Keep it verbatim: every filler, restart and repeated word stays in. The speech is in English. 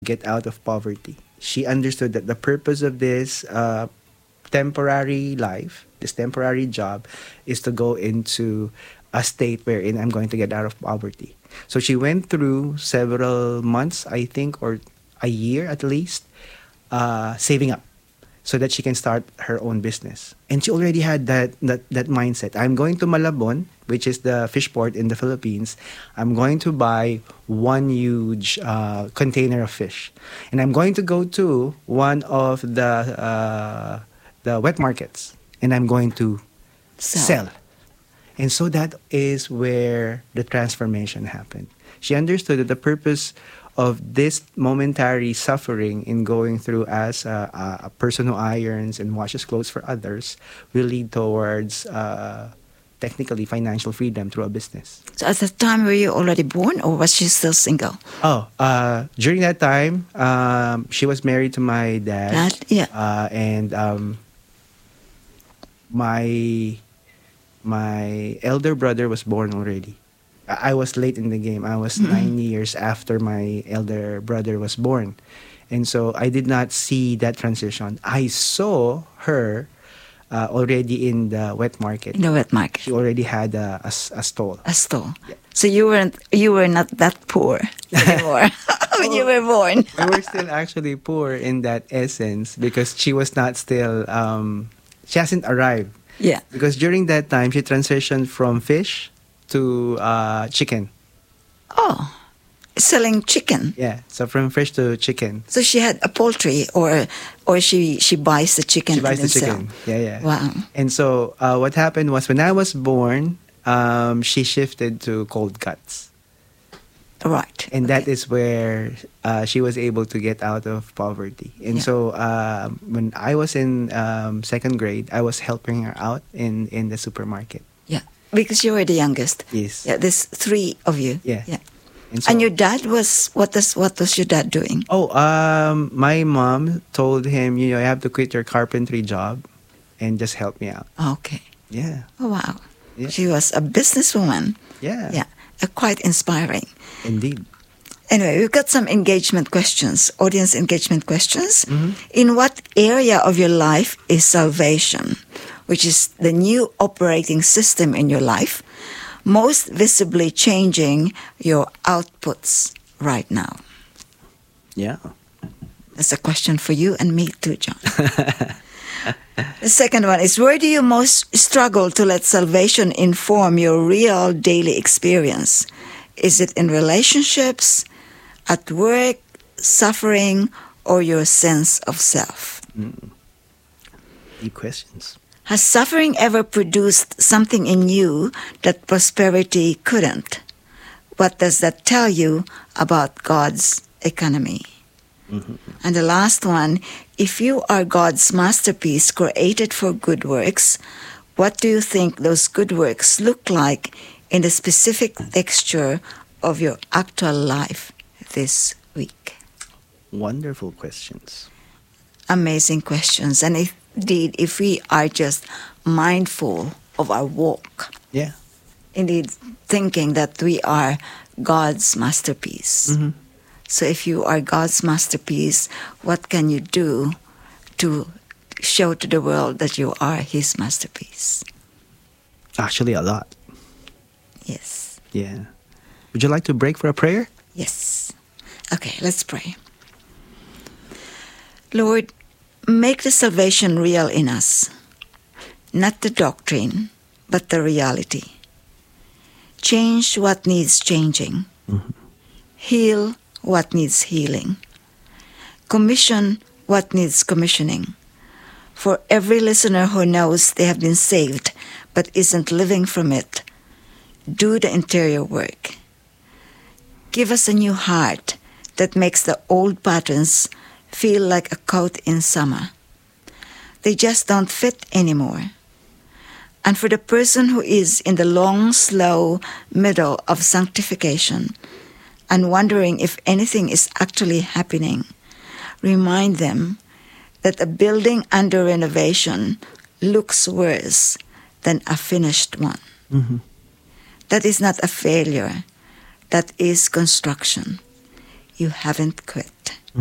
get out of poverty. She understood that the purpose of this uh, temporary life, this temporary job, is to go into a state wherein I'm going to get out of poverty. So she went through several months, I think, or a year at least, uh, saving up so that she can start her own business. And she already had that, that, that mindset. I'm going to Malabon, which is the fish port in the Philippines. I'm going to buy one huge uh, container of fish. And I'm going to go to one of the, uh, the wet markets. And I'm going to Sell. sell. And so that is where the transformation happened. She understood that the purpose of this momentary suffering in going through as a, a person who irons and washes clothes for others will lead towards uh, technically financial freedom through a business. So at the time, were you already born, or was she still single? Oh, uh, during that time, um, she was married to my dad. Dad? Yeah. Uh, and um, my my elder brother was born already. I I was late in the game. I was nine years after my elder brother was born. And so I did not see that transition. I saw her uh, already in the wet market. In the wet market, She already had a, a s- a stall. a store. So you weren't you were not that poor anymore when you were born. We were still actually poor in that essence because she was not still, um, she hasn't arrived. Yeah. Because during that time, she transitioned from fish to uh, chicken. Oh, selling chicken. Yeah, so from fish to chicken. So she had a poultry, or or she she buys the chicken She buys and the then chicken. sell. Yeah, yeah. Wow. And so uh, what happened was when I was born, um, she shifted to cold cuts. Right. And that Okay. is where uh, she was able to get out of poverty. And Yeah. so uh, when I was in um, second grade, I was helping her out in, in the supermarket. Yeah, because you were the youngest. Yes. Yeah, there's three of you. Yeah. Yeah. And, so, And your dad was what does what was your dad doing? oh, um, my mom told him, you know, you have to quit your carpentry job and just help me out. Okay. Yeah. Oh wow. Yeah. She was a businesswoman. Yeah. Yeah. Uh, quite inspiring. Indeed. Anyway, we've got some engagement questions, audience engagement questions. Mm-hmm. In what area of your life is salvation, which is the new operating system in your life, most visibly changing your outputs right now? Yeah. That's a question for you and me too, John. The second one is, where do you most struggle to let salvation inform your real daily experience? Is it in relationships, at work, suffering, or your sense of self? Deep questions. Has suffering ever produced something in you that prosperity couldn't? What does that tell you about God's economy? And the last one, if you are God's masterpiece created for good works, what do you think those good works look like in the specific texture of your actual life this week? Wonderful questions. Amazing questions. And if, indeed, if we are just mindful of our walk, Yeah. indeed thinking that we are God's masterpiece. So if you are God's masterpiece, what can you do to show to the world that you are His masterpiece? Actually, a lot. Yes. Yeah. Would you like to break for a prayer? Yes. Okay, let's pray. Lord, make the salvation real in us, not the doctrine, but the reality. Change what needs changing. Heal what needs healing. Commission what needs commissioning. For every listener who knows they have been saved but isn't living from it, do the interior work. Give us a new heart that makes the old patterns feel like a coat in summer. They just don't fit anymore. And for the person who is in the long, slow middle of sanctification and wondering if anything is actually happening, remind them that a building under renovation looks worse than a finished one. That is not a failure. That is construction. you haven't quit.